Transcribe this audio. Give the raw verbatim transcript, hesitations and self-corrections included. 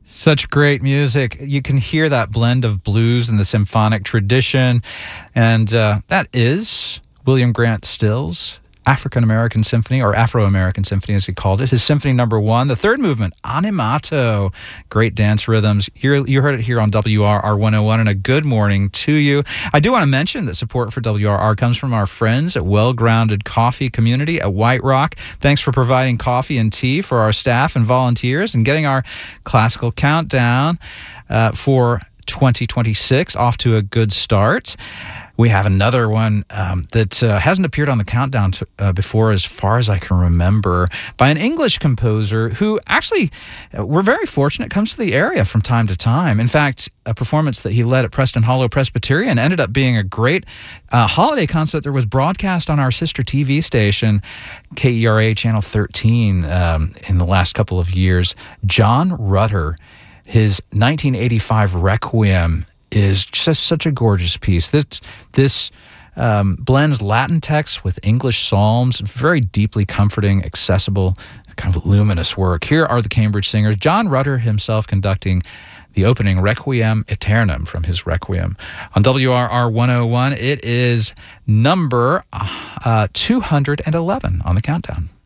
Such great music. You can hear that blend of blues and the symphonic tradition. And uh, that is William Grant Still's African-American Symphony, or Afro-American Symphony as he called it. His Symphony Number One, the third movement, Animato. Great dance rhythms. You're, you heard it here on W R R one oh one, and a good morning to you. I do want to mention that support for W R R comes from our friends at Well Grounded Coffee Community at White Rock. Thanks for providing coffee and tea for our staff and volunteers and getting our classical countdown uh, for twenty twenty-six off to a good start. We have another one um, that uh, hasn't appeared on the countdown to, uh, before, as far as I can remember, by an English composer who actually, uh, we're very fortunate, comes to the area from time to time. In fact, a performance that he led at Preston Hollow Presbyterian ended up being a great uh, holiday concert that was broadcast on our sister T V station, K E R A Channel thirteen, um, in the last couple of years. John Rutter, his nineteen eighty-five Requiem, is just such a gorgeous piece. This this um, blends Latin texts with English psalms. Very deeply comforting, accessible, kind of luminous work. Here are the Cambridge Singers. John Rutter himself conducting the opening Requiem Aeternam from his Requiem. On W R R one oh one, it is number uh, two hundred eleven on the countdown.